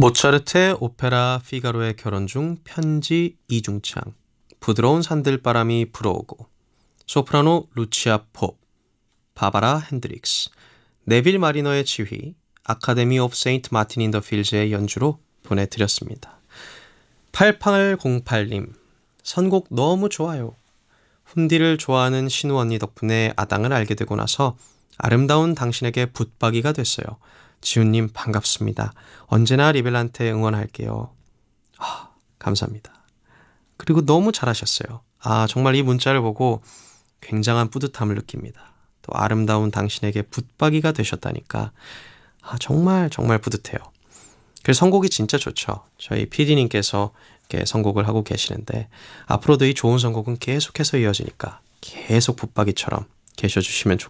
모차르트의 오페라 피가로의 결혼 중 편지 이중창, 부드러운 산들바람이 불어오고, 소프라노 루치아 팝, 바바라 핸드릭스, 네빌 마리너의 지휘, 아카데미 오브 세인트 마틴 인 더 필즈의 연주로 보내드렸습니다. 8808님, 선곡 너무 좋아요. 훈디를 좋아하는 신우 언니 덕분에 아당을 알게 되고 나서 아름다운 당신에게 붙박이가 됐어요. 지훈님 반갑습니다. 언제나 리벨한테 응원할게요. 감사합니다. 그리고 너무 잘하셨어요. 정말 이 문자를 보고 굉장한 뿌듯함을 느낍니다. 또 아름다운 당신에게 붙박이가 되셨다니까 정말 정말 뿌듯해요. 그래서 선곡이 진짜 좋죠. 저희 PD님께서 이렇게 선곡을 하고 계시는데 앞으로도 이 좋은 선곡은 계속해서 이어지니까 계속 붙박이처럼 계셔주시면 좋겠습니다.